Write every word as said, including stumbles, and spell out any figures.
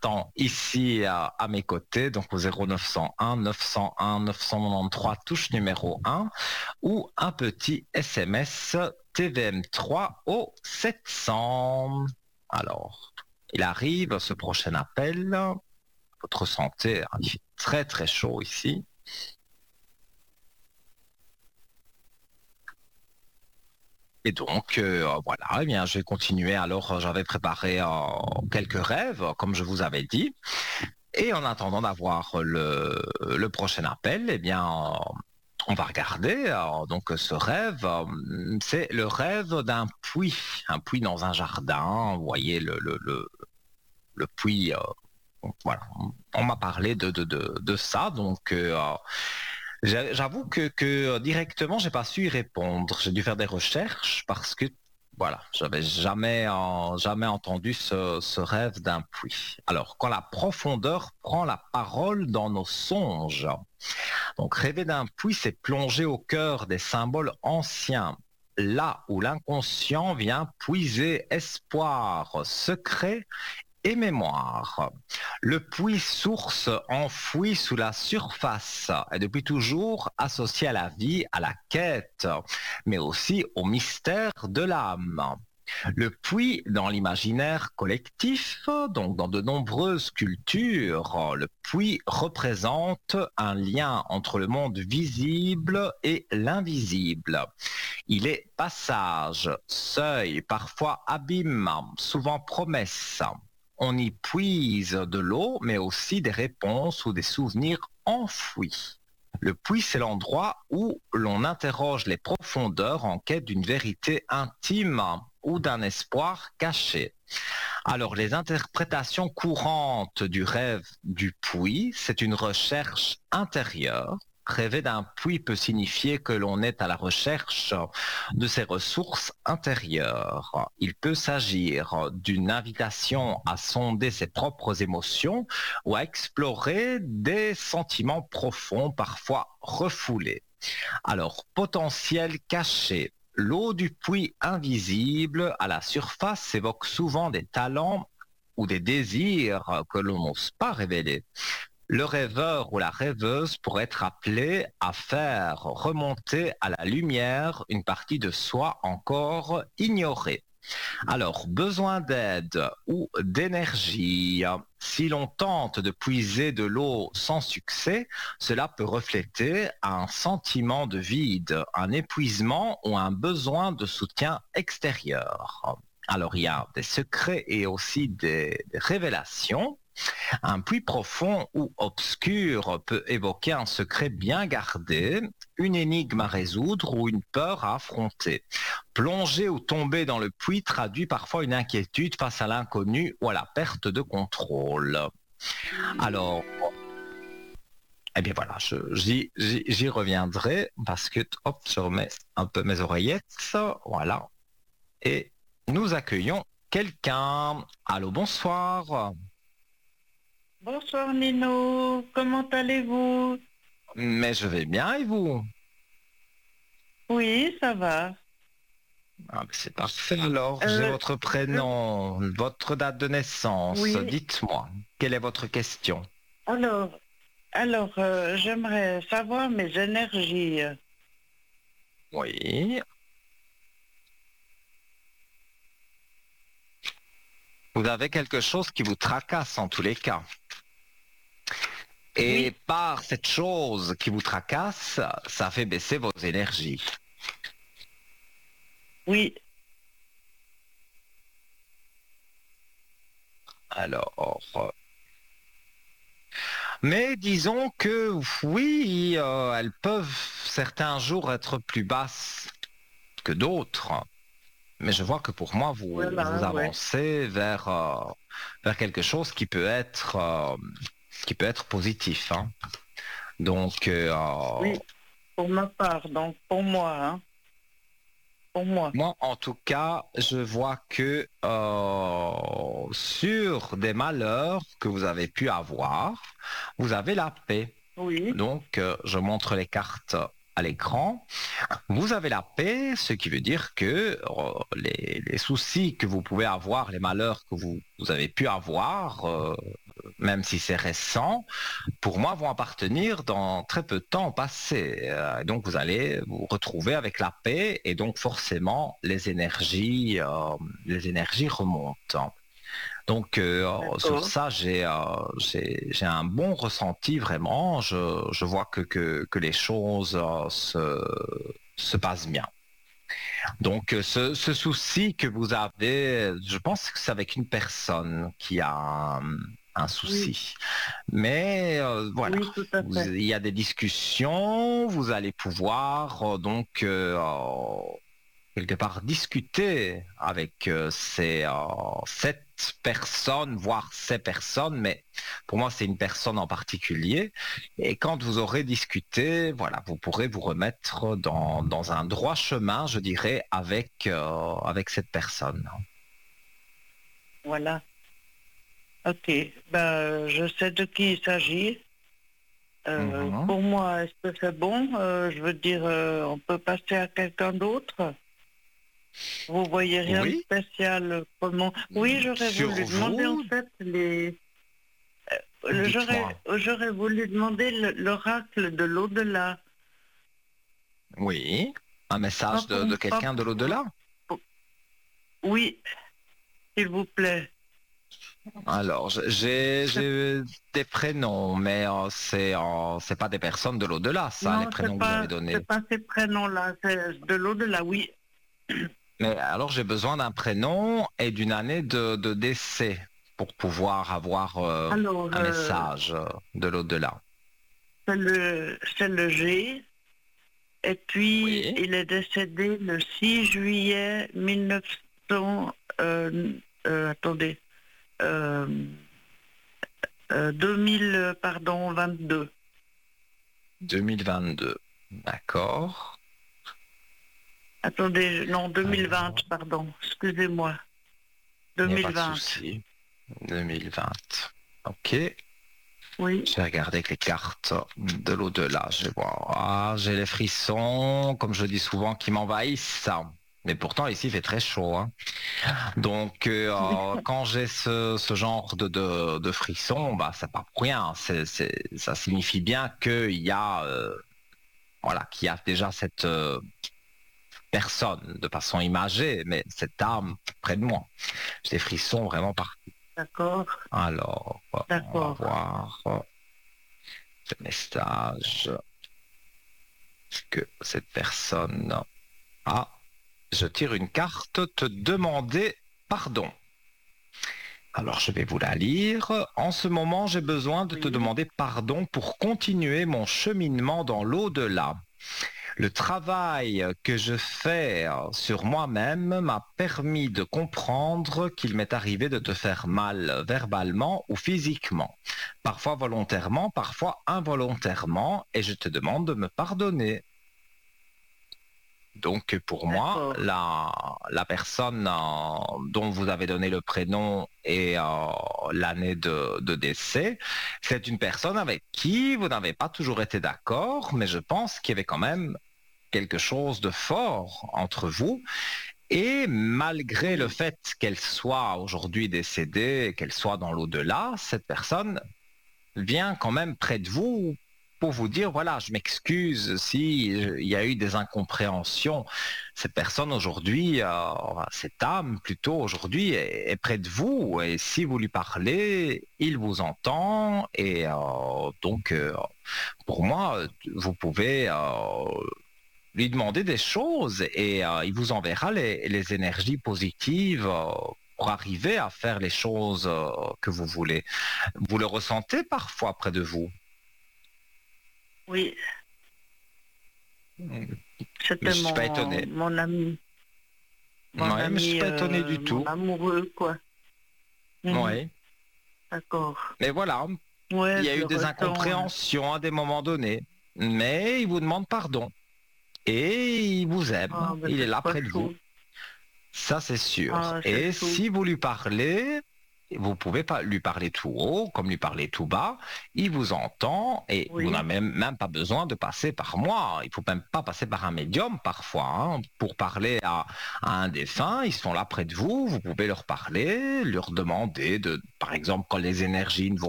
l'instant ici à, à mes côtés, donc au zéro neuf cent un neuf cent un neuf cent quatre-vingt-treize, touche numéro un, ou un petit S M S T V M trois au sept cents. Alors, il arrive ce prochain appel. Votre santé, il fait très très chaud ici. Et donc, euh, voilà, eh bien, je vais continuer. Alors, j'avais préparé euh, quelques rêves, comme je vous avais dit. Et en attendant d'avoir le, le prochain appel, eh bien, euh, on va regarder. Euh, donc, ce rêve, euh, c'est le rêve d'un puits. Un puits dans un jardin. Vous voyez le, le, le, le puits. Euh, voilà, on m'a parlé de, de, de, de ça. Donc, euh, j'avoue que, que directement, j'ai pas su y répondre. J'ai dû faire des recherches parce que, voilà, j'avais jamais, euh, jamais entendu ce, ce rêve d'un puits. Alors, quand la profondeur prend la parole dans nos songes. Donc, rêver d'un puits, c'est plonger au cœur des symboles anciens. Là où l'inconscient vient puiser espoir, secret et mémoire. Le puits source enfoui sous la surface est depuis toujours associé à la vie, à la quête, mais aussi au mystère de l'âme. Le puits, dans l'imaginaire collectif, donc dans de nombreuses cultures, le puits représente un lien entre le monde visible et l'invisible. Il est passage, seuil, parfois abîme, souvent promesse. On y puise de l'eau, mais aussi des réponses ou des souvenirs enfouis. Le puits, c'est l'endroit où l'on interroge les profondeurs en quête d'une vérité intime ou d'un espoir caché. Alors, les interprétations courantes du rêve du puits, c'est une recherche intérieure. Rêver d'un puits peut signifier que l'on est à la recherche de ses ressources intérieures. Il peut s'agir d'une invitation à sonder ses propres émotions ou à explorer des sentiments profonds, parfois refoulés. Alors, potentiel caché. L'eau du puits invisible à la surface évoque souvent des talents ou des désirs que l'on n'ose pas révéler. Le rêveur ou la rêveuse pourrait être appelé à faire remonter à la lumière une partie de soi encore ignorée. Alors, besoin d'aide ou d'énergie. Si l'on tente de puiser de l'eau sans succès, cela peut refléter un sentiment de vide, un épuisement ou un besoin de soutien extérieur. Alors, il y a des secrets et aussi des, des révélations. Un puits profond ou obscur peut évoquer un secret bien gardé, une énigme à résoudre ou une peur à affronter. Plonger ou tomber dans le puits traduit parfois une inquiétude face à l'inconnu ou à la perte de contrôle. Alors, eh bien voilà, je, j'y, j'y, j'y reviendrai parce que, hop, je remets un peu mes oreillettes, voilà. Et nous accueillons quelqu'un. Allô, bonsoir. Bonsoir Nino, comment allez-vous? Mais je vais bien et vous? Oui, ça va. Ah, c'est parfait alors. J'ai Euh, votre prénom, votre date de naissance. oui, Dites-moi, quelle est votre question? alors, alors euh, j'aimerais savoir mes énergies. Oui. Vous avez quelque chose qui vous tracasse en tous les cas. Et Oui, par cette chose qui vous tracasse, ça fait baisser vos énergies. oui, Alors, euh, mais disons que oui, euh, elles peuvent certains jours être plus basses que d'autres. Mais je vois que pour moi, vous, vous voilà, ouais. avancez vers, euh, vers quelque chose qui peut être, euh, qui peut être positif, hein. Donc, euh, Oui, pour ma part, donc pour moi, hein, pour moi. moi, en tout cas, je vois que euh, sur des malheurs que vous avez pu avoir, vous avez la paix. Oui, Donc, euh, je montre les cartes à l'écran. Vous avez la paix, ce qui veut dire que euh, les, les soucis que vous pouvez avoir, les malheurs que vous, vous avez pu avoir, euh, même si c'est récent, pour moi, vont appartenir dans très peu de temps passé. Euh, donc, vous allez vous retrouver avec la paix et donc forcément, les énergies, euh, les énergies remontent. Donc, euh, sur D'accord. ça, j'ai euh, j'ai j'ai un bon ressenti vraiment. Je, je vois que, que, que les choses euh, se, se passent bien. Donc, euh, ce, ce souci que vous avez, je pense que c'est avec une personne qui a un, un Oui, souci. Mais euh, voilà, oui, tout à vous- fait. il y a des discussions, vous allez pouvoir euh, donc euh, quelque part discuter avec euh, ces, euh, cette personne, voire ces personnes, mais pour moi c'est une personne en particulier. Et quand vous aurez discuté, voilà, vous pourrez vous remettre dans, dans un droit chemin, je dirais, avec, euh, avec cette personne. Voilà. Ok. Ben, je sais de qui il s'agit. Euh, Mhm. pour moi, est-ce que c'est bon? Euh, je veux dire, euh, on peut passer à quelqu'un d'autre? Vous voyez rien de Oui, spécial? Comment? Oui, j'aurais sur voulu demander en vous, fait les. le- J'aurais, dites-moi. j'aurais voulu demander le- l'oracle de l'au-delà. Oui, un Pas message pour, de, de pas quelqu'un de pour, l'au-delà. pour- Oui, s'il vous plaît. Alors, j- j'ai j'ai des prénoms, mais euh, c'est euh, c'est pas des personnes de l'au-delà, ça, les Non, c'est prénoms que vous avez pas, donnés. c'est pas ces prénoms-là, c'est de l'au-delà, oui. Mais alors, j'ai besoin d'un prénom et d'une année de, de décès pour pouvoir avoir euh, Alors, un euh, message euh, de l'au-delà. c'est le, c'est le G, et puis Oui, il est décédé le six juillet mille neuf cents, euh, euh, attendez, euh, euh, deux mille, pardon, vingt-deux. deux mille vingt-deux. D'accord. Attendez, non, deux mille vingt, Alors, pardon, excusez-moi, il n'y a pas de deux mille vingt. souci. deux mille vingt. Ok. Oui, Je vais regarder avec les cartes de l'au-delà. Je vais voir. Ah, j'ai les frissons, comme je dis souvent, qui m'envahissent. Mais pourtant, ici, il fait très chaud, hein. Donc, euh, quand j'ai ce, ce genre de, de, de frissons, bah, c'est pas pour rien. C'est, c'est- ça signifie bien qu'il y a, euh, voilà, qu'il y a déjà cette euh, personne de façon imagée, mais cette âme près de moi. J'ai des frissons vraiment partout. d'accord, Alors, on va d'accord. voir le message que cette personne a. Je tire une carte, te demander pardon. Alors je vais vous la lire. En ce moment, j'ai besoin de te Oui, demander pardon pour continuer mon cheminement dans l'au-delà. Le travail que je fais sur moi-même m'a permis de comprendre qu'il m'est arrivé de te faire mal verbalement ou physiquement, parfois volontairement, parfois involontairement, et je te demande de me pardonner. Donc pour moi, d'accord. la, la personne euh, dont vous avez donné le prénom et euh, l'année de, de décès, c'est une personne avec qui vous n'avez pas toujours été d'accord, mais je pense qu'il y avait quand même quelque chose de fort entre vous. Et malgré le Oui, fait qu'elle soit aujourd'hui décédée, qu'elle soit dans l'au-delà, cette personne vient quand même près de vous pour vous dire, voilà, je m'excuse si il y a eu des incompréhensions. Cette personne aujourd'hui, euh, enfin, cette âme plutôt aujourd'hui est, est près de vous et si vous lui parlez, il vous entend et euh, donc euh, pour moi, vous pouvez euh, lui demander des choses et euh, il vous enverra les, les énergies positives euh, pour arriver à faire les choses euh, que vous voulez. Vous le ressentez parfois près de vous. oui, Mais c'était je suis pas mon, étonné. mon ami, mon Oui, mais je suis ami, pas étonné euh, du mon tout. amoureux, quoi. Mhm, Oui. d'accord. Mais voilà, il Ouais, y a je eu le des ressens. Hein. incompréhensions à des moments donnés. Mais il vous demande pardon. Et il vous Ah, aime. ben Il est c'est là trop près de vous. chou. Ça, c'est sûr. Ah, c'est Et chou. si vous lui parlez, vous pouvez pas lui parler tout haut, comme lui parler tout bas. Il vous entend et vous Oui, n'avez même, même pas besoin de passer par moi. Il faut même pas passer par un médium parfois hein, pour parler à, à un défunt. Ils sont là près de vous. Vous pouvez leur parler, leur demander de, par exemple, quand les énergies ne vont